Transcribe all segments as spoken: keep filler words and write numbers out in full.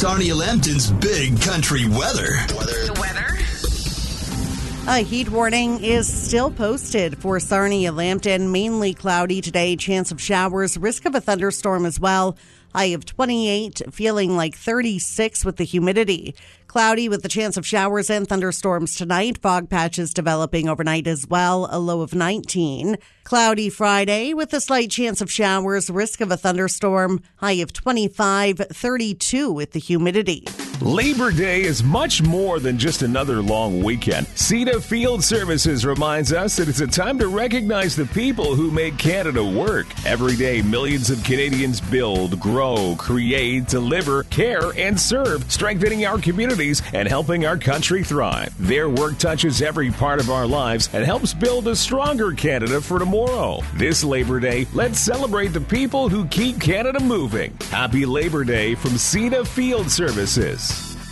Sarnia Lambton's Big Country Weather. Weather. The weather. A heat warning is still posted for Sarnia Lambton. Mainly cloudy today, chance of showers, risk of a thunderstorm as well. High of twenty-eight, feeling like thirty-six with the humidity. Cloudy with the chance of showers and thunderstorms tonight. Fog patches developing overnight as well. A low of nineteen. Cloudy Friday with a slight chance of showers. Risk of a thunderstorm. High of twenty-five, thirty-two with the humidity. Labor Day is much more than just another long weekend. CETA Field Services reminds us that it's a time to recognize the people who make Canada work. Every day, millions of Canadians build, grow, create, deliver, care, and serve, strengthening our communities and helping our country thrive. Their work touches every part of our lives and helps build a stronger Canada for tomorrow. This Labor Day, let's celebrate the people who keep Canada moving. Happy Labor Day from CETA Field Services.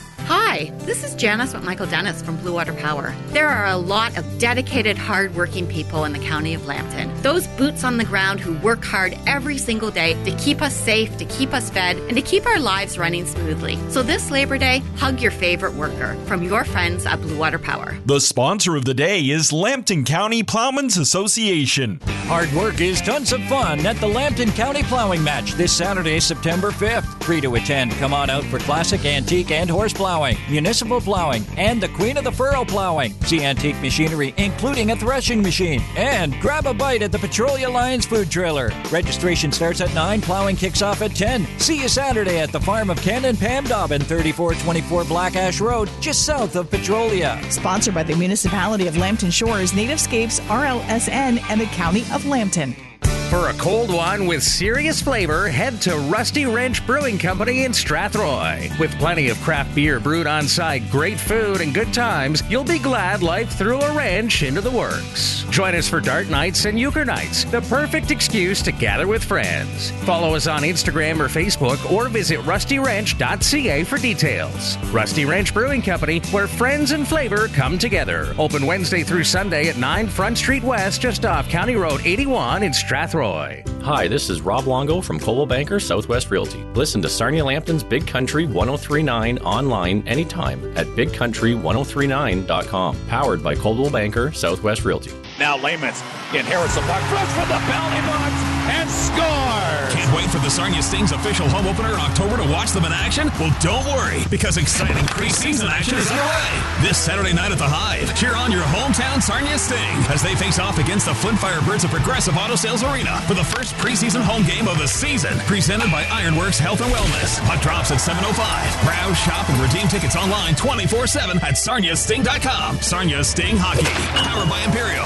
Hi, this is Janice with Michael Dennis from Blue Water Power. There are a lot of dedicated, hard-working people in the county of Lambton. Those boots on the ground who work hard every single day to keep us safe, to keep us fed, and to keep our lives running smoothly. So this Labor Day, hug your favorite worker from your friends at Blue Water Power. The sponsor of the day is Lambton County Plowmen's Association. Hard work is tons of fun at the Lambton County Plowing Match this Saturday, September fifth. Free to attend. Come on out for classic, antique, and horse plowing, municipal plowing, and the Queen of the Furrow plowing. See antique machinery, including a threshing machine. And grab a bite at the Petrolia Lions food trailer. Registration starts at nine, plowing kicks off at ten. See you Saturday at the farm of Ken and Pam Dobbin, thirty-four twenty-four Black Ash Road, just south of Petrolia. Sponsored by the Municipality of Lambton Shores, Nativescapes, R L S N, and the County of Lambton. For a cold one with serious flavor, head to Rusty Wrench Brewing Company in Strathroy. With plenty of craft beer brewed on site, great food, and good times, you'll be glad life threw a wrench into the works. Join us for dart nights and euchre nights, the perfect excuse to gather with friends. Follow us on Instagram or Facebook, or visit rusty wrench dot c a for details. Rusty Wrench Brewing Company, where friends and flavor come together. Open Wednesday through Sunday at nine Front Street West, just off County Road eighty-one in Strathroy. Hi, this is Rob Longo from Coldwell Banker Southwest Realty. Listen to Sarnia Lambton's Big Country ten thirty-nine online anytime at big country ten thirty-nine dot com. Powered by Coldwell Banker Southwest Realty. Now Layman's inherits the puck, throws from the penalty box, and scores! Can't wait for the Sarnia Sting's official home opener in October to watch them in action? Well, don't worry, because exciting preseason action is underway. This Saturday night at the Hive, cheer on your hometown Sarnia Sting as they face off against the Flint Firebirds of Progressive Auto Sales Arena for the first preseason home game of the season. Presented by Ironworks Health and Wellness. Puck drops at seven oh five. Browse, shop, and redeem tickets online twenty-four seven at sarnia sting dot com. Sarnia Sting Hockey, powered by Imperial.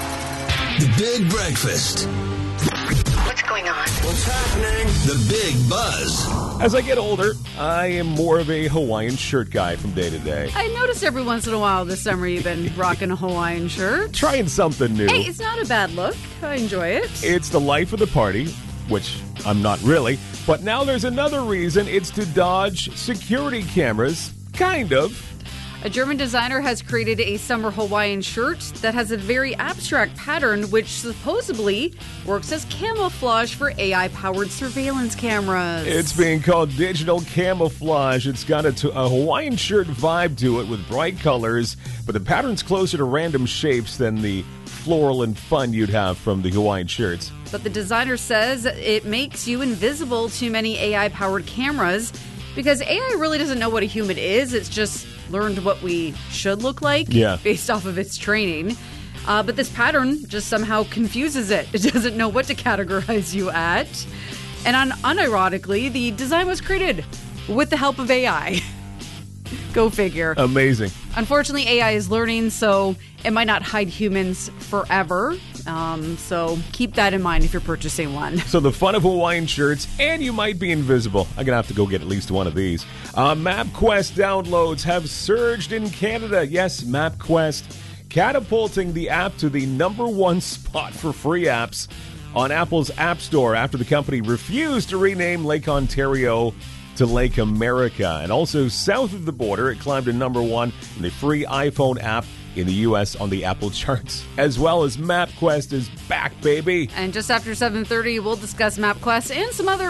The Big Breakfast. What's going on? What's happening? The Big Buzz. As I get older, I am more of a Hawaiian shirt guy from day to day. I noticed every once in a while this summer you've been rocking a Hawaiian shirt. Trying something new. Hey, it's not a bad look. I enjoy it. It's the life of the party, which I'm not really. But now there's another reason. It's to dodge security cameras. Kind of. A German designer has created a summer Hawaiian shirt that has a very abstract pattern which supposedly works as camouflage for A I-powered surveillance cameras. It's being called digital camouflage. It's got a, t- a Hawaiian shirt vibe to it with bright colors, but the pattern's closer to random shapes than the floral and fun you'd have from the Hawaiian shirts. But the designer says it makes you invisible to many A I-powered cameras because A I really doesn't know what a human is. It's just learned what we should look like yeah. based off of its training. Uh, but this pattern just somehow confuses it. It doesn't know what to categorize you at. And un- unironically, the design was created with the help of A I. Go figure. Amazing. Unfortunately, A I is learning, so it might not hide humans forever. Um, so keep that in mind if you're purchasing one. So the fun of Hawaiian shirts, and you might be invisible. I'm going to have to go get at least one of these. Uh, MapQuest downloads have surged in Canada. Yes, MapQuest catapulting the app to the number one spot for free apps on Apple's App Store after the company refused to rename Lake Ontario to Lake America. And also south of the border, it climbed to number one in the free iPhone app in the U S on the Apple charts, as well as MapQuest is back, baby. And just after seven thirty, we'll discuss MapQuest and some other